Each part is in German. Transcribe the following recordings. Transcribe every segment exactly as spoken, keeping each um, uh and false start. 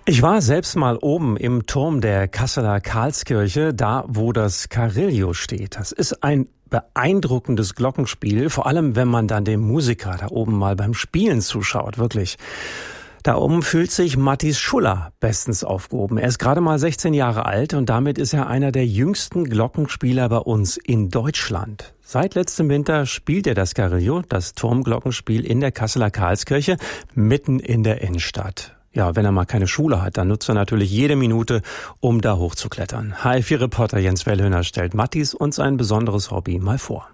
Ich war selbst mal oben im Turm der Kasseler Karlskirche, da wo das Carillon steht. Das ist ein beeindruckendes Glockenspiel, vor allem wenn man dann dem Musiker da oben mal beim Spielen zuschaut, wirklich. Da oben fühlt sich Mathis Schuller bestens aufgehoben. Er ist gerade mal sechzehn Jahre alt und damit ist er einer der jüngsten Glockenspieler bei uns in Deutschland. Seit letztem Winter spielt er das Carillon, das Turmglockenspiel in der Kasseler Karlskirche, mitten in der Innenstadt. Ja, wenn er mal keine Schule hat, dann nutzt er natürlich jede Minute, um da hochzuklettern. H F vier-Reporter Jens Wellhöhner stellt Mathis und sein besonderes Hobby mal vor.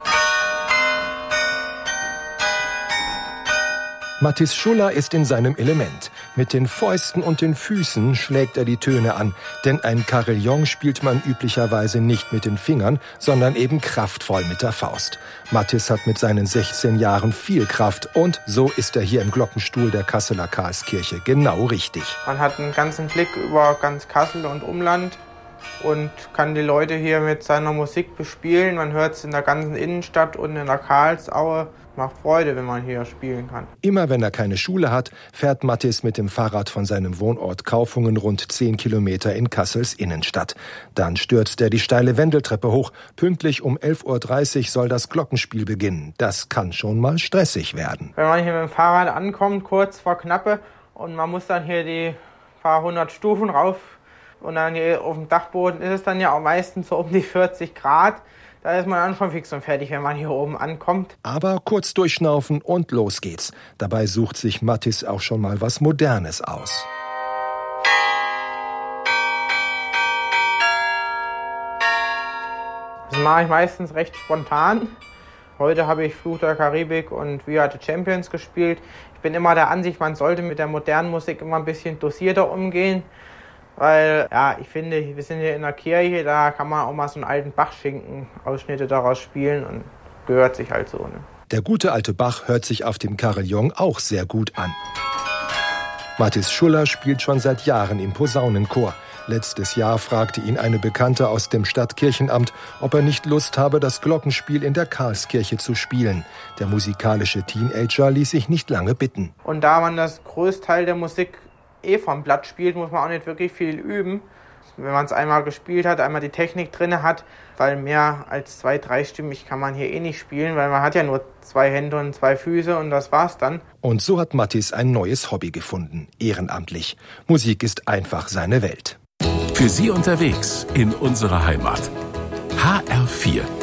Mathis Schuller ist in seinem Element. Mit den Fäusten und den Füßen schlägt er die Töne an. Denn ein Carillon spielt man üblicherweise nicht mit den Fingern, sondern eben kraftvoll mit der Faust. Mathis hat mit seinen sechzehn Jahren viel Kraft und so ist er hier im Glockenstuhl der Kasseler Karlskirche genau richtig. Man hat einen ganzen Blick über ganz Kassel und Umland und kann die Leute hier mit seiner Musik bespielen. Man hört es in der ganzen Innenstadt und in der Karlsaue. Macht Freude, wenn man hier spielen kann. Immer wenn er keine Schule hat, fährt Mathis mit dem Fahrrad von seinem Wohnort Kaufungen rund zehn Kilometer in Kassels Innenstadt. Dann stürzt er die steile Wendeltreppe hoch. Pünktlich um elf Uhr dreißig soll das Glockenspiel beginnen. Das kann schon mal stressig werden. Wenn man hier mit dem Fahrrad ankommt, kurz vor Knappe, und man muss dann hier die paar hundert Stufen rauf und dann hier auf dem Dachboden ist es dann ja auch meistens so um die vierzig Grad. Da ist man dann schon fix und fertig, wenn man hier oben ankommt. Aber kurz durchschnaufen und los geht's. Dabei sucht sich Mathis auch schon mal was Modernes aus. Das mache ich meistens recht spontan. Heute habe ich Fluch der Karibik und We Are the Champions gespielt. Ich bin immer der Ansicht, man sollte mit der modernen Musik immer ein bisschen dosierter umgehen. Weil, ja, ich finde, wir sind hier in der Kirche, da kann man auch mal so einen alten Bach-Schinken-Ausschnitte daraus spielen und gehört sich halt so. Ne? Der gute alte Bach hört sich auf dem Carillon auch sehr gut an. Mathis Schuller spielt schon seit Jahren im Posaunenchor. Letztes Jahr fragte ihn eine Bekannte aus dem Stadtkirchenamt, ob er nicht Lust habe, das Glockenspiel in der Karlskirche zu spielen. Der musikalische Teenager ließ sich nicht lange bitten. Und da man das Großteil der Musik eh vom Blatt spielt, muss man auch nicht wirklich viel üben. Wenn man es einmal gespielt hat, einmal die Technik drin hat, weil mehr als zwei, dreistimmig kann man hier eh nicht spielen, weil man hat ja nur zwei Hände und zwei Füße und das war's dann. Und so hat Mathis ein neues Hobby gefunden, ehrenamtlich. Musik ist einfach seine Welt. Für Sie unterwegs in unserer Heimat. H R vier